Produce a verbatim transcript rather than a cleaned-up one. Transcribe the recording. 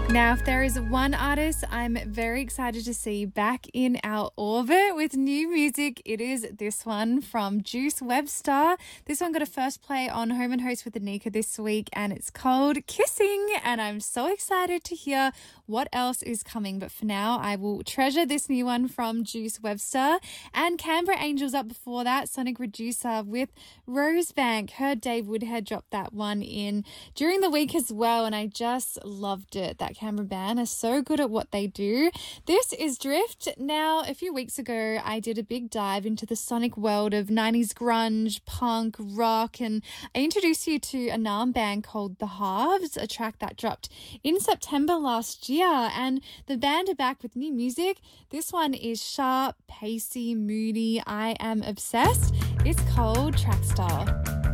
Now, if there is one artist I'm very excited to see back in our orbit with new music, it is this one from Juice Webster. This one got a first play on Home and Host with Anika this week, and it's called Kissing, and I'm so excited to hear what else is coming. But for now, I will treasure this new one from Juice Webster. And Canberra Angels up before that, Sonic Reducer with Rosebank. Heard Dave Woodhead drop that one in during the week as well, and I just loved it. That Canberra band are so good at what they do. This is Drift. Now, a few weeks ago, I did a big dive into the sonic world of nineties grunge, punk, rock, and I introduced you to a Naarm band called The Halves, a track that dropped in September last year, and the band are back with new music. This one is sharp, pacey, moody. I am obsessed. It's called Trackstar.